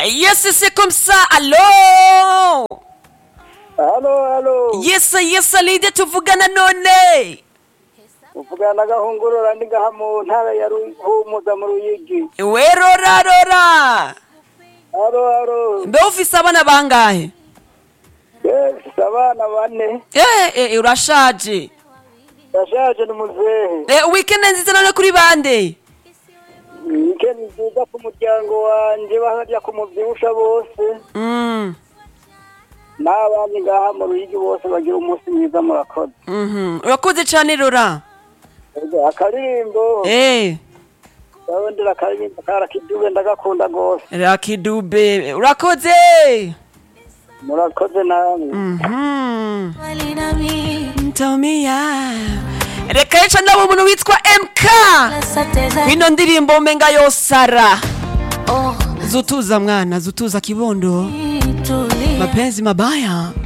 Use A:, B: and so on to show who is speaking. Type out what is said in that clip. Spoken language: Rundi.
A: Yes, c'est comme ça. Allô?
B: Halo.
A: Yes, Lide tuvugana none.
B: Uvugana gahungurura ndi gahamu ntara ya Ruhumuza mu Ruyigi.
A: Werorarora.
B: Halo.
A: Mbe ufise abana bangahe?
B: Yes, abana bane.
A: Urashaje.
B: Ndashaje ni muzehe.
A: Weekend nziza none kuri bande?
B: Weekend nziza ku muryango wanje bahajya kumuvyibusha bose. N'abandi ngaha mu Ruyigi bose bagira umunsi mwiza murakoze.
A: Urakoze cyane Rora.
B: Akaririmbo. Ndabondera akaririmbo karakidube ndagakunda gose.
A: Rakidube. Urakoze.
B: Murakoze namwe.
A: Ntomia. Reka yica ndabo umuntu witwa MK. Wino ndirimbo menga yosara. Zutuza mwana, zutuza kibondo. Mapenzi mabaya.